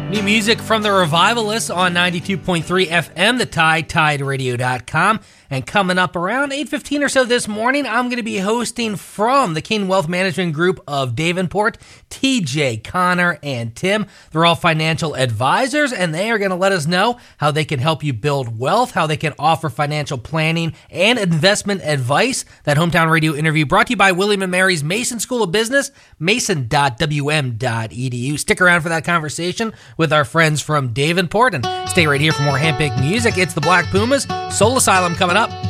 New music from the Revivalists on 92.3 FM, the Tide, TideRadio.com. And coming up around 8:15 or so this morning, I'm going to be hosting from the King Wealth Management Group of Davenport, TJ, Connor, and Tim. They're all financial advisors, and they are going to let us know how they can help you build wealth, how they can offer financial planning and investment advice. That Hometown Radio interview brought to you by William & Mary's Mason School of Business, mason.wm.edu. Stick around for that conversation with our friends from Davenport, and stay right here for more handpicked music. It's the Black Pumas, Soul Asylum coming up.